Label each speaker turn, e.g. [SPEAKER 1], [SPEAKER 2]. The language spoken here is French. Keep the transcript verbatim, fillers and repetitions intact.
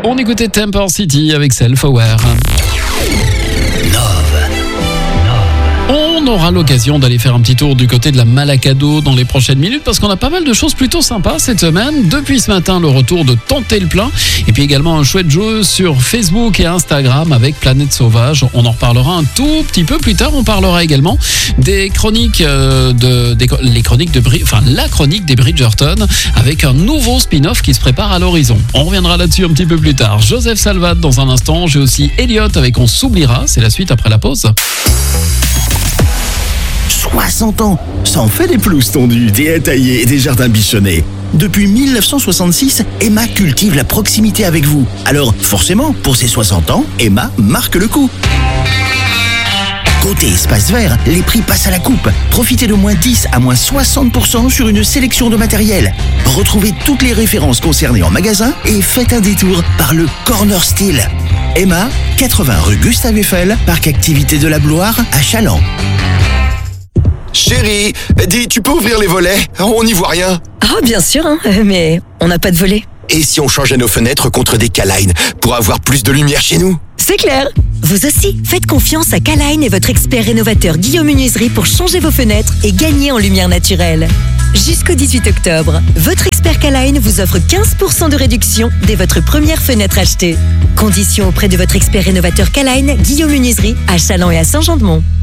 [SPEAKER 1] On écoutait Temper City avec Self-Aware. On aura l'occasion d'aller faire un petit tour du côté de la Malakado dans les prochaines minutes parce qu'on a pas mal de choses plutôt sympas cette semaine. Depuis ce matin, le retour de Tenter le plein et puis également un chouette jeu sur Facebook et Instagram avec Planète Sauvage. On en reparlera un tout petit peu plus tard. On parlera également des chroniques euh, de des, les chroniques de enfin la chronique des Bridgerton avec un nouveau spin-off qui se prépare à l'horizon. On reviendra là-dessus un petit peu plus tard. Joseph Salvat dans un instant. J'ai aussi Elliot avec On s'oubliera. C'est la suite après la pause.
[SPEAKER 2] soixante ans, ça en fait des pelouses tondues, des haies taillées et des jardins bichonnés. Depuis mille neuf cent soixante-six, Emma cultive la proximité avec vous. Alors, forcément, pour ses soixante ans, Emma marque le coup. Côté espace vert, les prix passent à la coupe. Profitez de moins dix à moins soixante pour cent sur une sélection de matériel. Retrouvez toutes les références concernées en magasin et faites un détour par le Corner Style. Emma, quatre-vingts rue Gustave Eiffel, parc activité de la Bloire à Châlons.
[SPEAKER 3] Chérie, dis, tu peux ouvrir les volets? On n'y voit rien.
[SPEAKER 4] Ah, bien sûr, hein, mais on n'a pas de volets.
[SPEAKER 3] Et si on changeait nos fenêtres contre des K-Line pour avoir plus de lumière chez nous?
[SPEAKER 4] C'est clair. Vous aussi, faites confiance à K-Line et votre expert rénovateur Guillaume Menuiserie pour changer vos fenêtres et gagner en lumière naturelle. Jusqu'au dix-huit octobre, votre expert K-Line vous offre quinze pour cent de réduction dès votre première fenêtre achetée. Conditions auprès de votre expert rénovateur K-Line, Guillaume Menuiserie, à Châlons et à Saint-Jean-de-Mont.